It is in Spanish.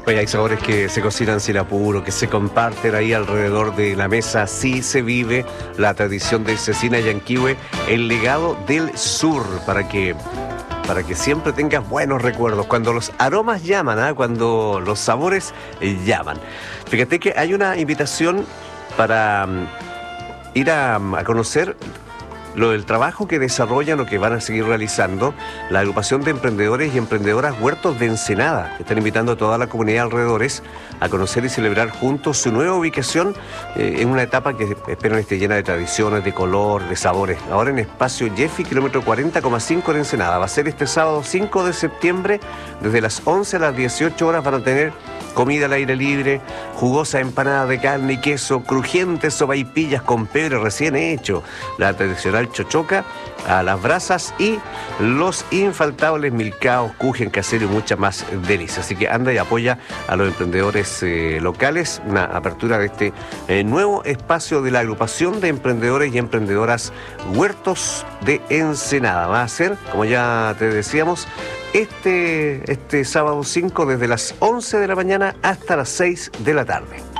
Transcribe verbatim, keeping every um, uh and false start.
Oye, hay sabores que se cocinan sin apuro, que se comparten ahí alrededor de la mesa. Así se vive la tradición del Cecina Llanquihue, el legado del sur, para que, para que siempre tengas buenos recuerdos. Cuando los aromas llaman, ¿eh? Cuando los sabores eh, llaman. Fíjate que hay una invitación para um, ir a, a conocer lo del trabajo que desarrollan o que van a seguir realizando la agrupación de emprendedores y emprendedoras Huertos de Ensenada, que están invitando a toda la comunidad alrededores a conocer y celebrar juntos su nueva ubicación eh, en una etapa que esperan esté llena de tradiciones, de color, de sabores. Ahora en espacio Jeffy, kilómetro cuarenta coma cinco en Ensenada. Va a ser este sábado cinco de septiembre, desde las once a las dieciocho horas. Van a tener comida al aire libre, jugosa empanada de carne y queso, crujientes sopaipillas con pebre recién hecho, la tradicional chochoca a las brasas y los infaltables milcaos, kuchen casero y muchas más delicias. Así que anda y apoya a los emprendedores eh, locales, una apertura de este eh, nuevo espacio de la agrupación de emprendedores y emprendedoras Huertos de Ensenada. Va a ser, como ya te decíamos, Este, este sábado cinco desde las once de la mañana hasta las seis de la tarde.